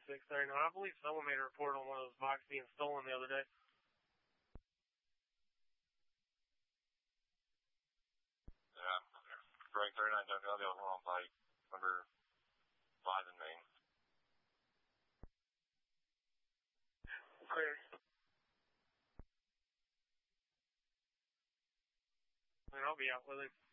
2639. I believe someone made a report on one of those bikes being stolen the other day. Yeah, Greg 39 don't know the other one on bike number 5 in Maine. Clear. And I'll be out with him.